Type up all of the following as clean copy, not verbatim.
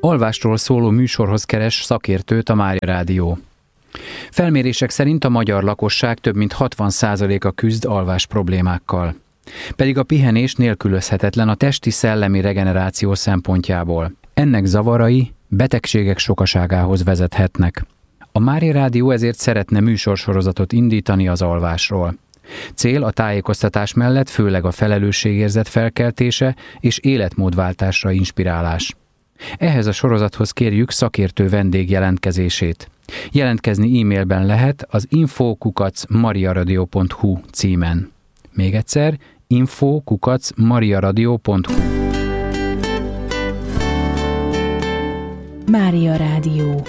Alvásról szóló műsorhoz keres szakértőt a Mária Rádió. Felmérések szerint a magyar lakosság több mint 60%-a küzd alvás problémákkal. Pedig a pihenés nélkülözhetetlen a testi-szellemi regeneráció szempontjából. Ennek zavarai betegségek sokaságához vezethetnek. A Mária Rádió ezért szeretne műsorsorozatot indítani az alvásról. Cél a tájékoztatás mellett főleg a felelősségérzet felkeltése és életmódváltásra inspirálás. Ehhez a sorozathoz kérjük szakértő vendég jelentkezését. Jelentkezni e-mailben lehet az info@mariaradio.hu címen. Még egyszer, info@mariaradio.hu. Mária Rádió.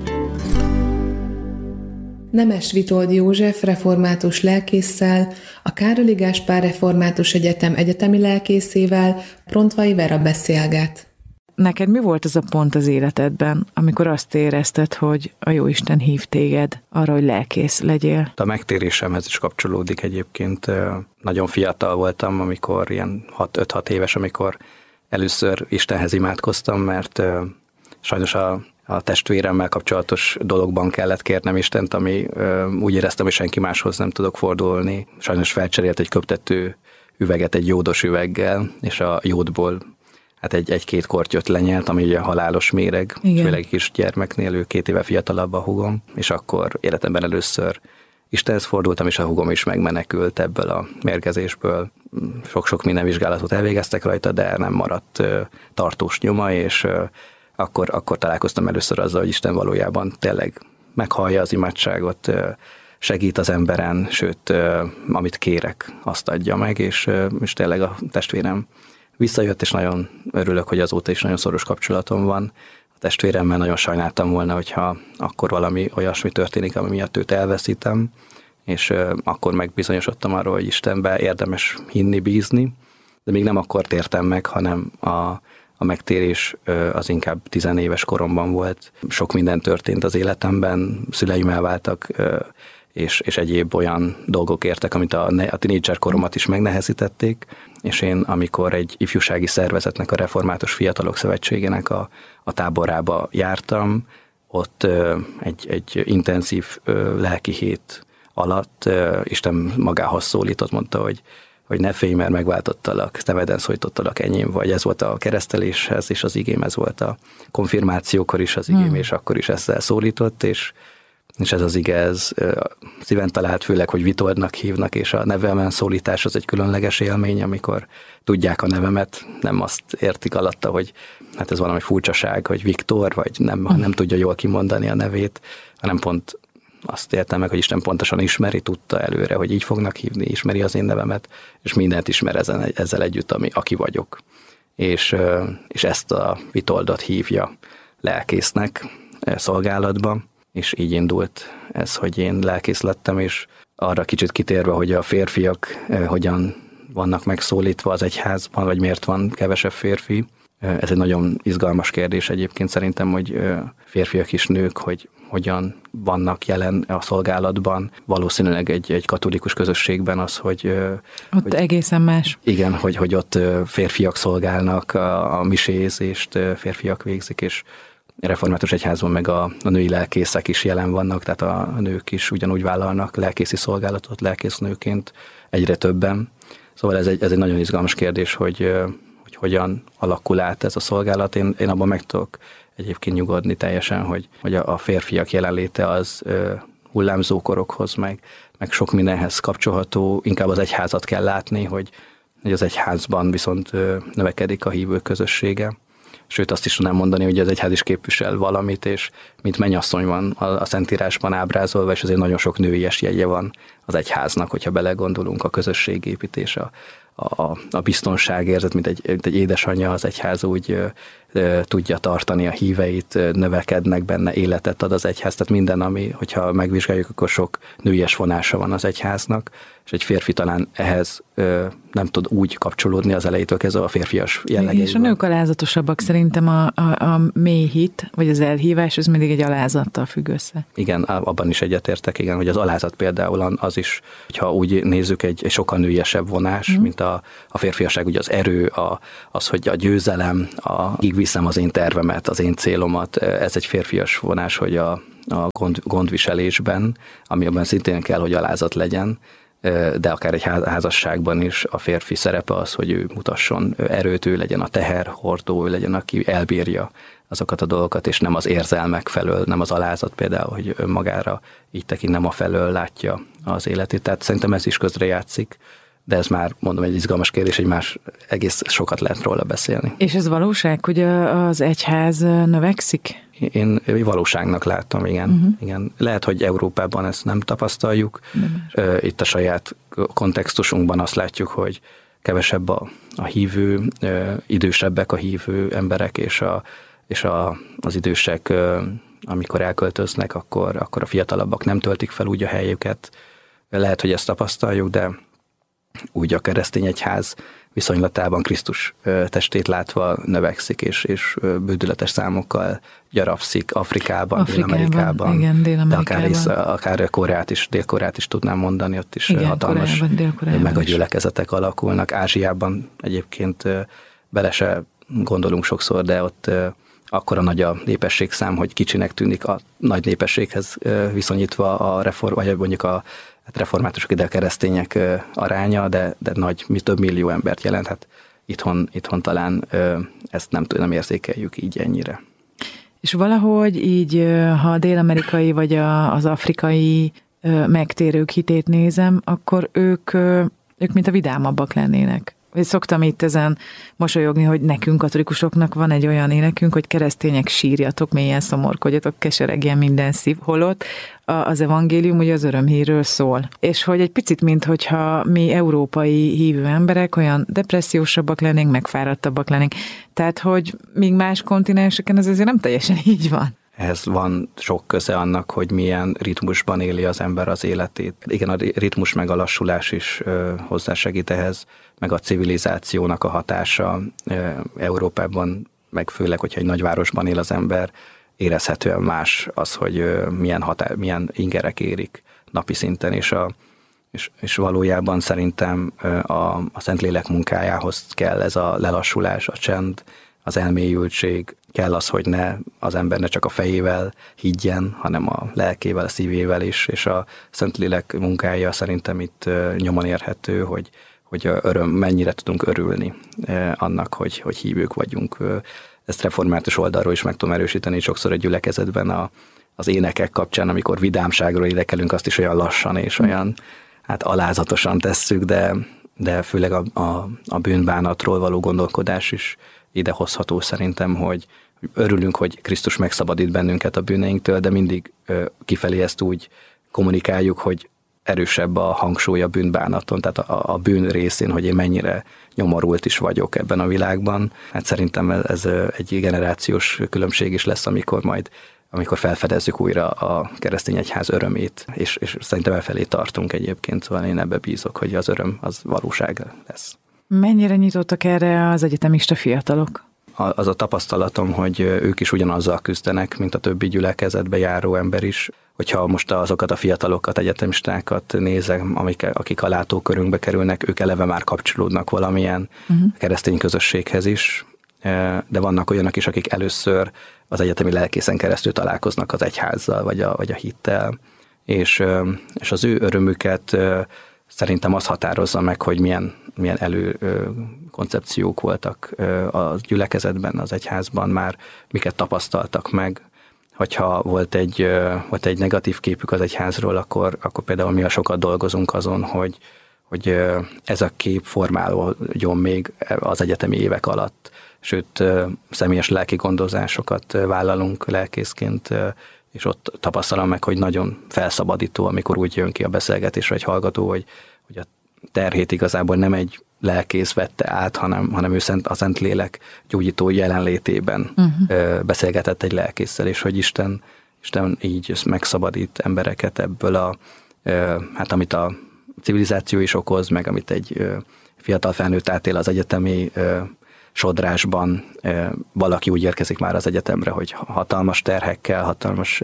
Nemes Vitold József református lelkésszel, a Károli Gáspár Református Egyetem egyetemi lelkészével, Prontvai Vera beszélget. Neked mi volt az a pont az életedben, amikor azt érezted, hogy a Jóisten hív téged arra, hogy lelkész legyél? A megtérésemhez is kapcsolódik egyébként. Nagyon fiatal voltam, amikor ilyen 5-6 éves, amikor először Istenhez imádkoztam, mert sajnos a testvéremmel kapcsolatos dologban kellett kérnem Istent, ami úgy éreztem, hogy senki máshoz nem tudok fordulni. Sajnos felcserélt egy köptető üveget egy jódos üveggel, és a jódból hát egy-két kortyot lenyelt, ami ugye halálos méreg, igen. Főleg kis gyermeknél, ő 2 éve fiatalabb a húgom, és akkor életemben először Istenhez fordultam, és a húgom is megmenekült ebből a mérgezésből. Sok-sok minden vizsgálatot elvégeztek rajta, de nem maradt tartós nyoma, és akkor találkoztam először azzal, hogy Isten valójában tényleg meghallja az imádságot, segít az emberen, sőt, amit kérek, azt adja meg, és tényleg a testvérem visszajött, és nagyon örülök, hogy azóta is nagyon szoros kapcsolatom van. A testvéremmel nagyon sajnáltam volna, hogyha akkor valami olyasmi történik, ami miatt őt elveszítem, és akkor megbizonyosodtam arról, hogy Istenbe érdemes hinni, bízni, de még nem akkor tértem meg, hanem a megtérés az inkább 10 éves koromban volt. Sok minden történt az életemben, szüleim elváltak, és egyéb olyan dolgok értek, amit a tínédzser koromat is megnehezítették, és én, amikor egy ifjúsági szervezetnek, a Református Fiatalok Szövetségének a táborába jártam, ott egy intenzív lelki hét alatt Isten magához szólított, mondta, hogy ne félj, mert megváltottalak, neveden szólítottalak, enyém vagy. Ez volt a kereszteléshez, és az igém, ez volt a konfirmációkor is az igém, és akkor is ezzel szólított, és ez az ige, ez szíven talált, főleg, hogy Vitoldnak hívnak, és a nevemen szólítás az egy különleges élmény, amikor tudják a nevemet, nem azt értik alatta, hogy hát ez valami furcsaság, hogy Viktor, vagy nem tudja jól kimondani a nevét, hanem pont azt értem meg, hogy Isten pontosan ismeri, tudta előre, hogy így fognak hívni, ismeri az én nevemet, és mindent ismer ezzel együtt, aki vagyok. És ezt a Vitoldot hívja lelkésznek szolgálatba, és így indult ez, hogy én lelkész lettem, és arra kicsit kitérve, hogy a férfiak hogyan vannak megszólítva az egyházban, vagy miért van kevesebb férfi. Ez egy nagyon izgalmas kérdés egyébként szerintem, hogy férfiak és nők, hogy hogyan vannak jelen a szolgálatban. Valószínűleg egy katolikus közösségben az, hogy ott egészen más. Igen, hogy ott férfiak szolgálnak, a misézést férfiak végzik, és a Református Egyházban meg a női lelkészek is jelen vannak, tehát a nők is ugyanúgy vállalnak lelkészi szolgálatot lelkésznőként, egyre többen. Szóval ez egy nagyon izgalmas kérdés, hogy hogyan alakul át ez a szolgálat. Én abban meg tudok egyébként nyugodni teljesen, hogy a férfiak jelenléte az hullámzókorokhoz, meg sok mindenhez kapcsolható. Inkább az egyházat kell látni, hogy az egyházban viszont növekedik a hívők közössége. Sőt, azt is tudnám mondani, hogy az egyház is képvisel valamit, és mint mennyasszony van a Szentírásban ábrázolva, és azért nagyon sok nőies jegye van az egyháznak, hogyha belegondolunk, a közösségépítés, a biztonságérzet, mint egy édesanyja, az egyház úgy tudja tartani a híveit, növekednek benne, életet ad az egyház, tehát minden, ami, hogyha megvizsgáljuk, akkor sok nőies vonása van az egyháznak, és egy férfi talán ehhez nem tud úgy kapcsolódni az elejétől kezdve a férfias jellegeivel. És a nők alázatosabbak, szerintem a mély hit, vagy az elhívás, ez mindig egy alázattal függ össze. Igen, abban is egyetértek, igen, hogy az alázat például az is, hogyha úgy nézzük, egy sokkal nőiesebb vonás, mint a férfiasság, ugye az erő, az, hogy a győzelem, így viszem az én tervemet, az én célomat, ez egy férfias vonás, hogy a gondviselésben, amiben szintén kell, hogy alázat legyen, de akár egy házasságban is a férfi szerepe az, hogy ő mutasson erőt, ő legyen a teherhordó, ő legyen, aki elbírja azokat a dolgokat, és nem az érzelmek felől, nem az alázat például, hogy önmagára így tekint, nem a felől látja az életét. Tehát szerintem ez is közrejátszik, de ez már, mondom, egy izgalmas kérdés, egy más egész sokat lehet róla beszélni. És ez valóság, hogy az egyház növekszik? Én valóságnak látom, igen. Igen. Lehet, hogy Európában ezt nem tapasztaljuk. Itt a saját kontextusunkban azt látjuk, hogy kevesebb a hívő, idősebbek a hívő emberek, és az idősek, amikor elköltöznek, akkor a fiatalabbak nem töltik fel úgy a helyüket. Lehet, hogy ezt tapasztaljuk, de úgy a keresztény egyház viszonylatában Krisztus testét látva növekszik, és bődületes számokkal gyarapszik Afrikában, Dél-Amerikában. Igen, Dél-Amerikában. De akár Dél-Koreát is tudnám mondani, ott is igen, hatalmas megagyülekezetek alakulnak. Ázsiában egyébként bele se gondolunk sokszor, de ott akkora nagy a népességszám, hogy kicsinek tűnik a nagy népességhez viszonyítva vagy mondjuk a reformátusok, ide a keresztények aránya, de nagy, több millió embert jelent. Hát itthon talán ezt nem érzékeljük így ennyire. És valahogy így, ha a dél-amerikai vagy az afrikai megtérők hitét nézem, akkor ők mint a vidámabbak lennének. Szoktam itt ezen mosolyogni, hogy nekünk, katolikusoknak van egy olyan énekünk, hogy keresztények, sírjatok, mélyen szomorkodjatok, keseregjen minden szív, holott az evangélium ugye az örömhírről szól. És hogy egy picit, minthogyha mi európai hívő emberek olyan depressziósabbak lennénk, megfáradtabbak lennénk. Tehát, hogy míg más kontinenseken ez azért nem teljesen így van. Ehhez van sok köze annak, hogy milyen ritmusban éli az ember az életét. Igen, a ritmus meg a lassulás is hozzásegít ehhez, meg a civilizációnak a hatása Európában, meg főleg, hogyha egy nagyvárosban él az ember, érezhetően más az, hogy milyen ingerek érik napi szinten, és valójában szerintem a Szentlélek munkájához kell ez a lelassulás, a csend, az elmélyültség, kell az, hogy az ember ne csak a fejével higgyen, hanem a lelkével, a szívével is, és a Szentlélek munkája szerintem itt nyomon érhető, hogy mennyire tudunk örülni annak, hogy hívők vagyunk. Ezt református oldalról is meg tudom erősíteni, sokszor egy gyülekezetben az énekek kapcsán, amikor vidámságról énekelünk, azt is olyan lassan és olyan alázatosan tesszük, de főleg a bűnbánatról való gondolkodás is ide hozható szerintem, hogy örülünk, hogy Krisztus megszabadít bennünket a bűneinktől, de mindig kifelé ezt úgy kommunikáljuk, hogy erősebb a hangsúly a bűnbánaton, tehát a bűn részén, hogy én mennyire nyomorult is vagyok ebben a világban. Hát szerintem ez egy generációs különbség is lesz, amikor felfedezzük újra a keresztény egyház örömét, és szerintem elfelé tartunk egyébként, szóval én ebbe bízok, hogy az öröm az valóság lesz. Mennyire nyitottak erre az egyetemista fiatalok? Az a tapasztalatom, hogy ők is ugyanazzal küzdenek, mint a többi gyülekezetbe járó ember is. Hogyha most azokat a fiatalokat, egyetemistákat nézem, akik a látókörünkbe kerülnek, ők eleve már kapcsolódnak valamilyen keresztény közösséghez is, de vannak olyanok is, akik először az egyetemi lelkészen keresztül találkoznak az egyházzal, vagy a hittel, és az ő örömüket szerintem az határozza meg, hogy milyen előkoncepciók voltak a gyülekezetben, az egyházban már, miket tapasztaltak meg. Hogyha volt egy negatív képük az egyházról, akkor például mi sokat dolgozunk azon, hogy ez a kép formálódjon még az egyetemi évek alatt. Sőt, személyes lelki gondozásokat vállalunk lelkészként, és ott tapasztalom meg, hogy nagyon felszabadító, amikor úgy jön ki a beszélgetésre egy hallgató, hogy a terhét igazából nem egy lelkész vette át, hanem ő a Szentlélek gyógyító jelenlétében beszélgetett egy lelkésszel, és hogy Isten így megszabadít embereket ebből amit civilizáció is okoz, meg amit egy fiatal felnőtt átél az egyetemi sodrásban, valaki úgy érkezik már az egyetemre, hogy hatalmas terhekkel, hatalmas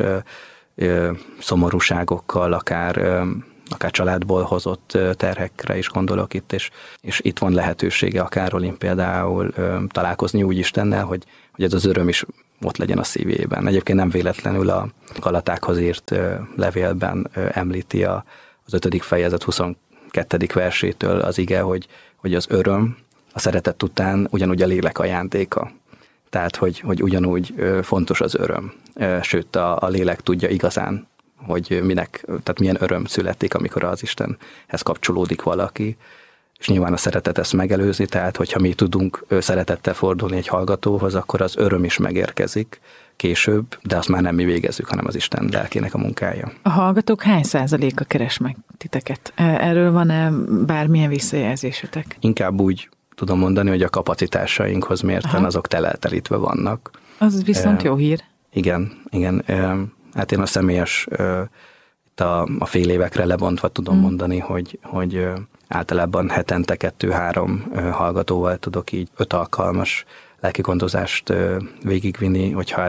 szomorúságokkal, akár családból hozott terhekre is gondolok itt, és itt van lehetősége a Károlin például találkozni úgy Istennel, hogy ez az öröm is ott legyen a szívében. Egyébként nem véletlenül a Galatákhoz írt levélben említi az 5. fejezet 22. versétől az ige, hogy az öröm a szeretet után ugyanúgy a lélek ajándéka. Tehát, hogy ugyanúgy fontos az öröm. Sőt, a lélek tudja igazán, hogy tehát milyen öröm születik, amikor az Istenhez kapcsolódik valaki, és nyilván a szeretet ezt megelőzi, tehát hogyha mi tudunk szeretettel fordulni egy hallgatóhoz, akkor az öröm is megérkezik később, de azt már nem mi végezzük, hanem az Isten lelkének a munkája. A hallgatók hány százaléka keres meg titeket? Erről van-e bármilyen visszajelzésetek? Inkább úgy tudom mondani, hogy a kapacitásainkhoz mérten azok telítve vannak. Az viszont jó hír. Igen. Hát én a személyes, itt a fél évekre lebontva tudom mondani, hogy általában hetente 2-3 hallgatóval tudok így 5 alkalmas lelkigondozást végigvinni, hogyha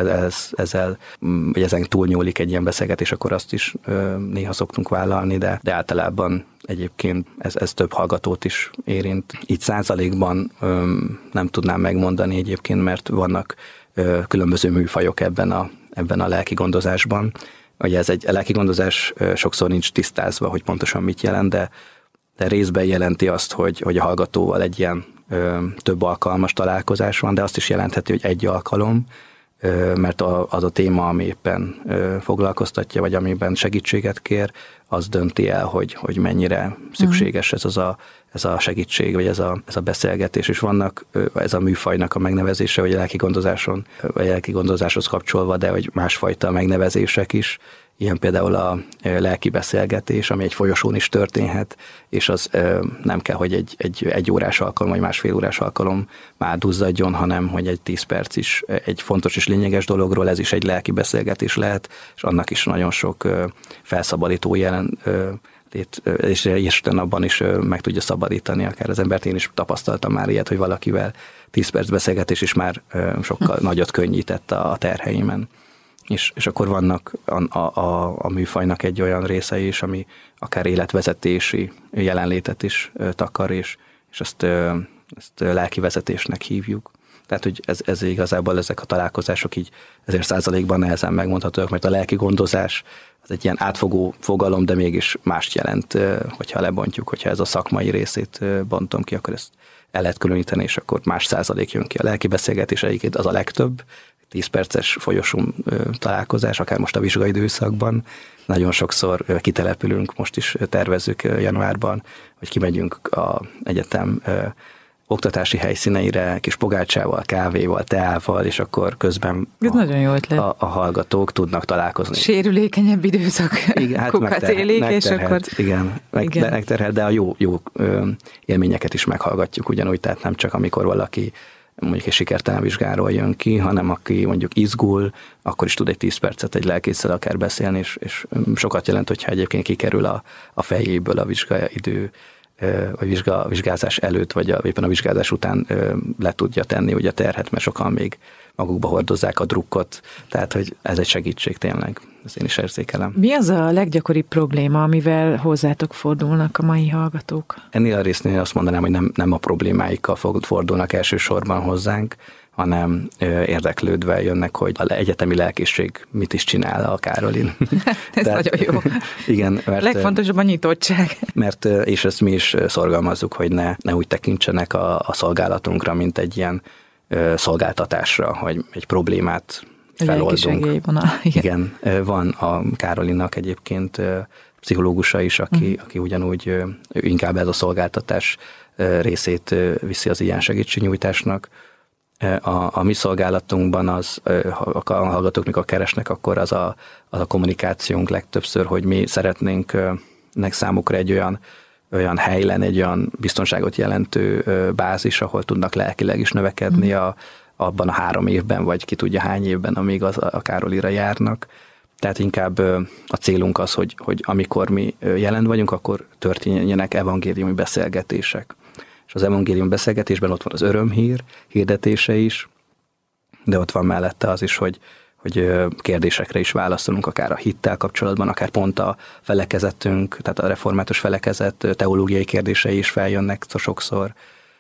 ezen túlnyúlik egy ilyen beszélgetés, akkor azt is néha szoktunk vállalni, de általában egyébként ez több hallgatót is érint. Így százalékban nem tudnám megmondani egyébként, mert vannak különböző műfajok ebben a lelkigondozásban. Ugye a lelkigondozás sokszor nincs tisztázva, hogy pontosan mit jelent, de részben jelenti azt, hogy a hallgatóval egy ilyen több alkalmas találkozás van, de azt is jelentheti, hogy egy alkalom, mert az a téma, ami éppen foglalkoztatja, vagy amiben segítséget kér, az dönti el, hogy mennyire szükséges ez a segítség, vagy ez a beszélgetés. És vannak ez a műfajnak a megnevezése, vagy a lelkigondozáshoz kapcsolva, de hogy másfajta megnevezések is, ilyen például a lelki beszélgetés, ami egy folyosón is történhet, és az nem kell, hogy egy órás alkalom, vagy másfél órás alkalom már duzzadjon, hanem hogy egy 10 perc is egy fontos és lényeges dologról, ez is egy lelki beszélgetés lehet, és annak is nagyon sok felszabadító és Isten abban is meg tudja szabadítani akár az embert. Én is tapasztaltam már ilyet, hogy valakivel 10 perc beszélgetés is már sokkal nagyot könnyített a terheimen. És akkor vannak a műfajnak egy olyan része is, ami akár életvezetési jelenlétet is takar, és ezt lelkivezetésnek hívjuk. Tehát, hogy ez igazából ezek a találkozások így 1000%-ban nehezen megmondhatóak, mert a lelki gondozás az egy ilyen átfogó fogalom, de mégis mást jelent, hogyha lebontjuk, hogyha ez a szakmai részét bontom ki, akkor ezt el lehet különíteni, és akkor más százalék jön ki. A lelki beszélgetés egyébként az a legtöbb, 10 perces folyosón találkozás, akár most a vizsgai időszakban. Nagyon sokszor kitelepülünk, most is tervezzük januárban, hogy kimegyünk az egyetem oktatási helyszíneire, kis pogácsával, kávéval, teával, és akkor közben nagyon jó ötlet. A hallgatók tudnak találkozni. Sérülékenyebb időszakokat élik, és akkor... Igen, megterhel, de a jó élményeket is meghallgatjuk ugyanúgy, tehát nem csak amikor valaki mondjuk egy sikertelen vizsgáról jön ki, hanem aki mondjuk izgul, akkor is tud egy 10 percet egy lelkésszel akár beszélni, és sokat jelent, hogyha egyébként kikerül a fejéből a vizsgaidő, vagy vizsgázás előtt, vagy éppen a vizsgázás után le tudja tenni ugye a terhet, mert sokan még magukba hordozzák a drukkot, tehát hogy ez egy segítség tényleg, ezt én is érzékelem. Mi az a leggyakoribb probléma, amivel hozzátok fordulnak a mai hallgatók? Ennél a résznél azt mondanám, hogy nem a problémáikkal fordulnak elsősorban hozzánk, hanem érdeklődve jönnek, hogy az egyetemi lelkészség mit is csinál a Károlin. Ez nagyon jó. Igen, mert legfontosabb a nyitottság. És ezt mi is szorgalmazzuk, hogy ne úgy tekintsenek a szolgálatunkra, mint egy ilyen szolgáltatásra, hogy egy problémát feloldunk. Igen, van a Károlinnak egyébként pszichológusa is, aki ugyanúgy inkább ez a szolgáltatás részét viszi az ilyen segítségnyújtásnak. A mi szolgálatunkban a hallgatók, mikor keresnek, akkor az a kommunikációnk legtöbbször, hogy mi szeretnénk számukra egy olyan hely lenne, egy olyan biztonságot jelentő bázis, ahol tudnak lelkileg is növekedni abban a 3 évben, vagy ki tudja hány évben, amíg a Károlira járnak. Tehát inkább a célunk az, hogy amikor mi jelen vagyunk, akkor történjenek evangéliumi beszélgetések. És az evangéliumi beszélgetésben ott van az örömhír hirdetése is, de ott van mellette az is, hogy kérdésekre is válaszolunk, akár a hittel kapcsolatban, akár pont a felekezetünk, tehát a református felekezet teológiai kérdései is feljönnek sokszor.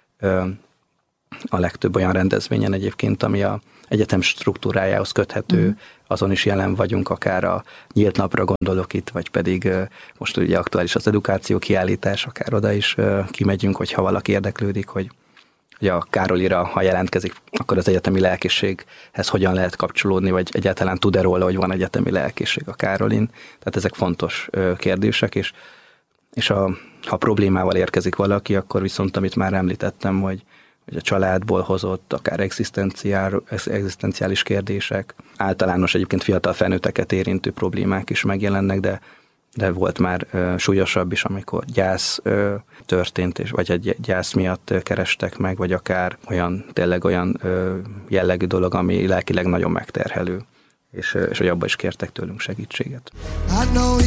A legtöbb olyan rendezvényen egyébként, ami a egyetem struktúrájához köthető, azon is jelen vagyunk, akár a nyílt napra gondolok itt, vagy pedig most ugye aktuális az edukáció kiállítás, akár oda is kimegyünk, hogyha valaki érdeklődik, hogy a Károlira, ha jelentkezik, akkor az egyetemi lelkészséghez hogyan lehet kapcsolódni, vagy egyáltalán tud-e róla, hogy van egyetemi lelkészség a Károlin. Tehát ezek fontos kérdések, és ha problémával érkezik valaki, akkor viszont, amit már említettem, hogy a családból hozott, akár egzisztenciális kérdések, általános egyébként fiatal felnőtteket érintő problémák is megjelennek, de volt már súlyosabb is, amikor gyász történt, vagy egy gyász miatt kerestek meg, vagy akár tényleg olyan jellegű dolog, ami lelkileg nagyon megterhelő, és hogy abban is kértek tőlünk segítséget.